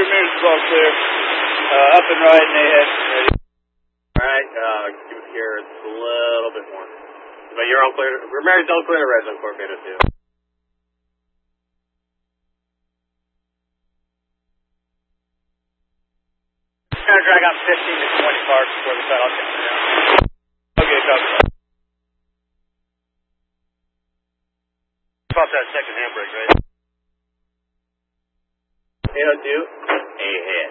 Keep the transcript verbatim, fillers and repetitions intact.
three meters is all clear. Uh, up and right and ahead. Ready. Alright, uh, give it here a little bit more. But you're all clear. Ramirez, all clear to red zone, Corp eight oh two. Trying to drag out fifteen to twenty cars before the cutoff comes down. Okay, copy that. Pop that second handbrake, right? eight oh two, ahead.